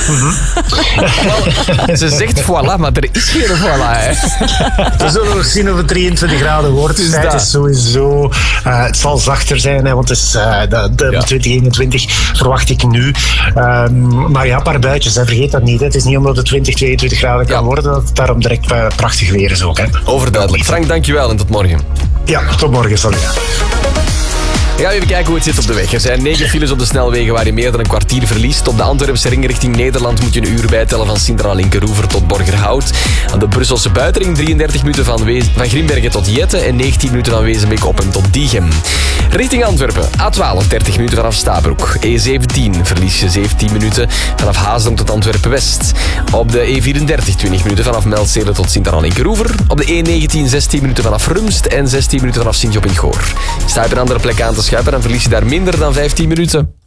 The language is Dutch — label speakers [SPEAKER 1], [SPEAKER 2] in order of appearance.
[SPEAKER 1] Ze zegt voilà, maar er is geen voilà. Hè.
[SPEAKER 2] We zullen nog zien of het 23 graden wordt.
[SPEAKER 1] Dus
[SPEAKER 2] het is sowieso... het zal zachter zijn, hè, want het is, de 2021 verwacht ik nu. Maar ja, een paar buitjes, hè, vergeet dat niet. Hè. Het is niet omdat het 20, 22 graden kan worden, dat het daarom direct prachtig weer is ook. Hè.
[SPEAKER 1] Overduidelijk. Frank, dankjewel en tot morgen.
[SPEAKER 2] Ja, tot morgen. Salut.
[SPEAKER 1] We gaan even kijken hoe het zit op de weg. Er zijn 9 files op de snelwegen waar je meer dan een kwartier verliest. Op de Antwerpse ring richting Nederland moet je een uur bijtellen van Sint-Anna-Linkeroever tot Borgerhout. Aan de Brusselse buitenring 33 minuten van Grimbergen tot Jette en 19 minuten van Wezenbeek-Oppem tot Diegem. Richting Antwerpen, A12 30 minuten vanaf Stabroek. E17 verlies je 17 minuten vanaf Haasdonk tot Antwerpen-West. Op de E34 20 minuten vanaf Melzele tot Sint-Anna-Linkeroever. Op de E19 16 minuten vanaf Rumst en 16 minuten vanaf Sint-Job-in-Goor. Sta je op een andere plek aan te schuiven, dan verlies je daar minder dan 15 minuten.